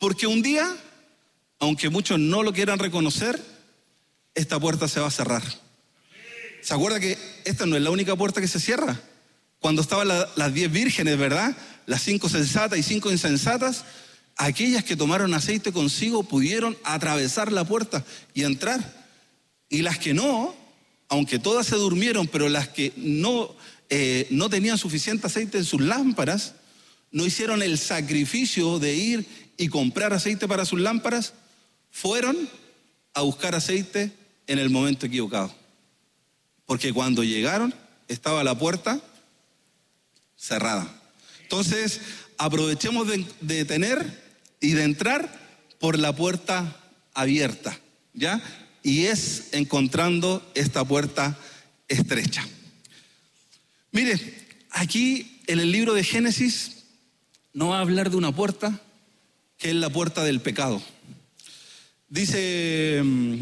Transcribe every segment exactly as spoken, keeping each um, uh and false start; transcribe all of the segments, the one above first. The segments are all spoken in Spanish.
Porque un día, aunque muchos no lo quieran reconocer, esta puerta se va a cerrar. ¿Se acuerda que esta no es la única puerta que se cierra? Cuando estaban la, las diez vírgenes, ¿verdad? Las cinco sensatas y cinco insensatas, aquellas que tomaron aceite consigo pudieron atravesar la puerta y entrar. Y las que no, aunque todas se durmieron, pero las que no, eh, no tenían suficiente aceite en sus lámparas, no hicieron el sacrificio de ir y comprar aceite para sus lámparas, fueron a buscar aceite en el momento equivocado. Porque cuando llegaron, estaba la puerta cerrada. Entonces, aprovechemos de, de tener y de entrar por la puerta abierta, ¿ya? Y es encontrando esta puerta estrecha. Mire, aquí en el libro de Génesis no va a hablar de una puerta que es la puerta del pecado. Dice,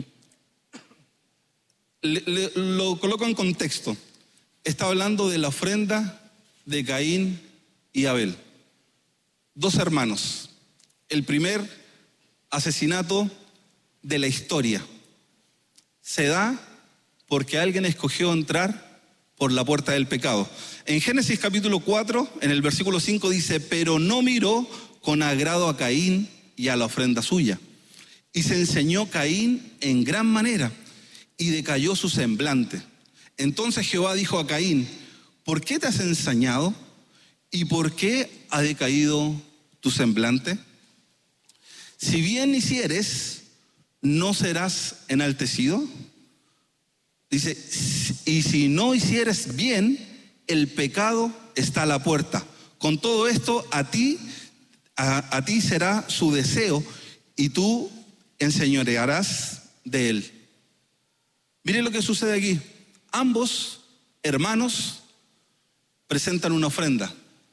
le, le, lo coloco en contexto. Está hablando de la ofrenda de Caín y Abel. Dos hermanos. El primer asesinato de la historia se da porque alguien escogió entrar por la puerta del pecado. En Génesis capítulo cuatro, en el versículo cinco dice, pero no miró con agrado a Caín y a la ofrenda suya. Y se enseñó Caín en gran manera y decayó su semblante. Entonces Jehová dijo a Caín, ¿por qué te has ensañado? ¿Y por qué ha decaído tu semblante? Si bien hicieres, ¿no serás enaltecido? Dice, y si no hicieres bien, el pecado está a la puerta. Con todo esto, a ti, a, a ti será su deseo y tú enseñorearás de él. Mire lo que sucede aquí. Ambos hermanos presentan una ofrenda.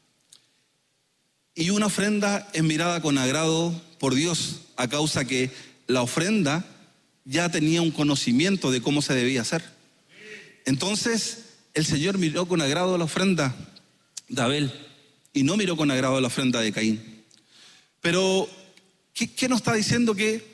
Y una ofrenda es mirada con agrado por Dios, a causa que la ofrenda ya tenía un conocimiento de cómo se debía hacer. Entonces, el Señor miró con agrado la ofrenda de Abel y no miró con agrado la ofrenda de Caín. Pero, ¿qué, qué nos está diciendo? Que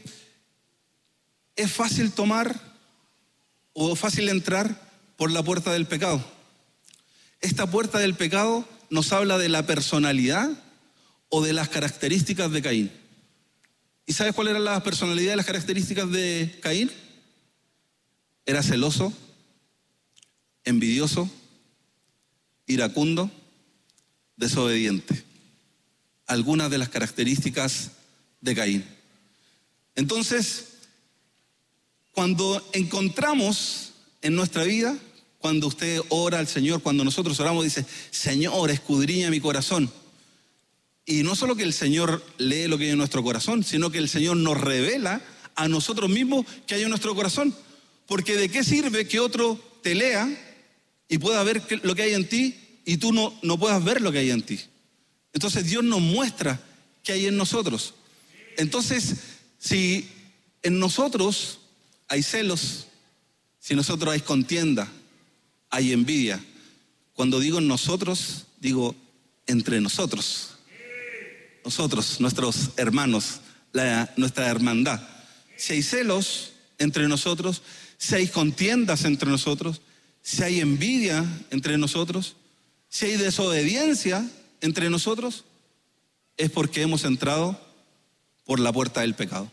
es fácil tomar o fácil entrar por la puerta del pecado. Esta puerta del pecado nos habla de la personalidad o de las características de Caín. ¿Y sabes cuál era la personalidad y las características de Caín? Era celoso, envidioso, iracundo, desobediente. Algunas de las características de Caín. Entonces, cuando encontramos en nuestra vida, cuando usted ora al Señor, cuando nosotros oramos, dice, Señor, escudriña mi corazón. Y no solo que el Señor lee lo que hay en nuestro corazón, sino que el Señor nos revela a nosotros mismos que hay en nuestro corazón. Porque ¿de qué sirve que otro te lea y pueda ver lo que hay en ti y tú no, no puedas ver lo que hay en ti? Entonces Dios nos muestra qué hay en nosotros. Entonces, si en nosotros hay celos, si en nosotros hay contienda, hay envidia. Cuando digo en nosotros, digo entre nosotros. Nosotros, nuestros hermanos, la, nuestra hermandad. Si hay celos entre nosotros, si hay contiendas entre nosotros, si hay envidia entre nosotros, si hay desobediencia entre nosotros, es porque hemos entrado por la puerta del pecado.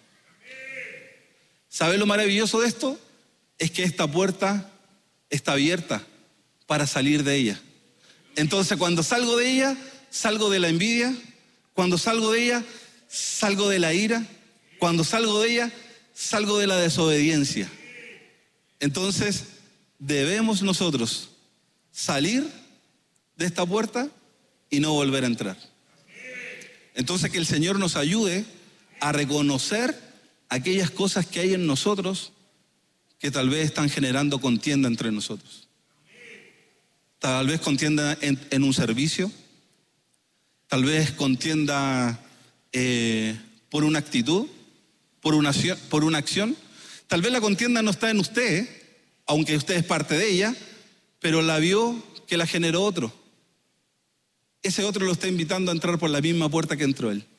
¿Sabe lo maravilloso de esto? Es que esta puerta está abierta para salir de ella. Entonces, cuando salgo de ella, salgo de la envidia. Cuando salgo de ella, salgo de la ira. Cuando salgo de ella, salgo de la desobediencia. Entonces, debemos nosotros salir de esta puerta y no volver a entrar. Entonces, que el Señor nos ayude a reconocer aquellas cosas que hay en nosotros que tal vez están generando contienda entre nosotros. Tal vez contienda en, en un servicio. Tal vez contienda eh, por una actitud, por una, por una acción. Tal vez la contienda no está en usted, aunque usted es parte de ella, pero la vio que la generó otro. Ese otro lo está invitando a entrar por la misma puerta que entró él.